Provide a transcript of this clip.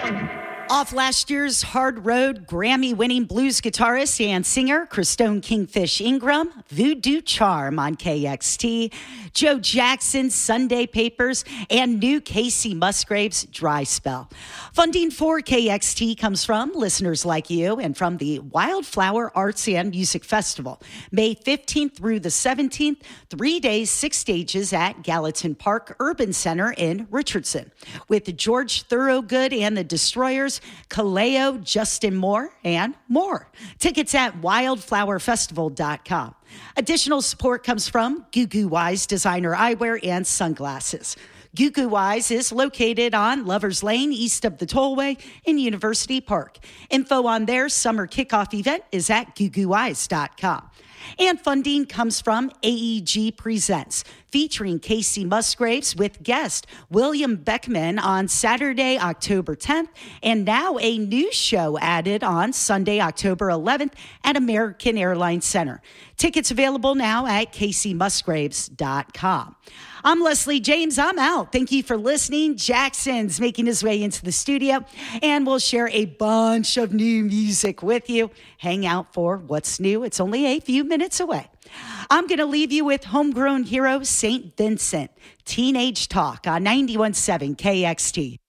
Off last year's Hard Road Grammy-winning blues guitarist and singer Christone Kingfish Ingram, Voodoo Charm on KXT, Joe Jackson's Sunday Papers, and new Casey Musgraves' Dry Spell. Funding for KXT comes from listeners like you and from the Wildflower Arts and Music Festival, May 15th through the 17th, 3 days, 6 stages at Gallatin Park Urban Center in Richardson, with George Thorogood and the Destroyers, Kaleo, Justin Moore, and more. Tickets at wildflowerfestival.com. Additional support comes from Goo Goo Wise Designer Eyewear and Sunglasses. Goo Goo Wise is located on Lovers Lane, east of the Tollway in University Park. Info on their summer kickoff event is at googooeyes.com. And funding comes from AEG Presents, featuring Casey Musgraves with guest William Beckman on Saturday, October 10th, and now a new show added on Sunday, October 11th at American Airlines Center. Tickets available now at caseymusgraves.com. I'm Leslie James. I'm out. Thank you for listening. Jackson's making his way into the studio, and we'll share a bunch of new music with you. Hang out for what's new. It's only a few minutes away. I'm going to leave you with homegrown hero St. Vincent, Teenage Talk on 91.7 KXT.